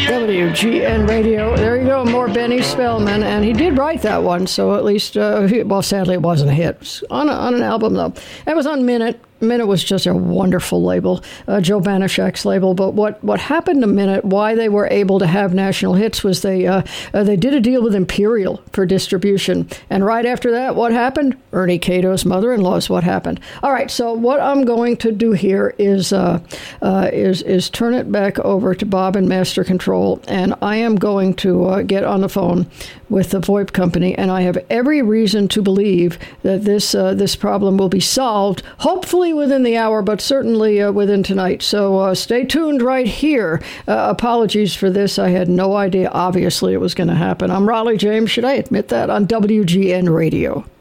WGN Radio. There you go, more Benny Spellman, and he did write that one, so at least, well, sadly it wasn't a hit. It was on an album, though. It was on Minute. Minute was just a wonderful label, Joe Banashak's label. But what happened to Minute, why they were able to have national hits, was they did a deal with Imperial for distribution. And right after that, what happened? Ernie Cato's mother-in-law is what happened. All right, so what I'm going to do here is turn it back over to Bob and Master Control, and I am going to get on the phone with the VoIP company, and I have every reason to believe that this problem will be solved, hopefully within the hour, but certainly within tonight. So stay tuned right here. Apologies for this. I had no idea, obviously, it was going to happen. I'm Raleigh James. Should I admit that? On WGN Radio.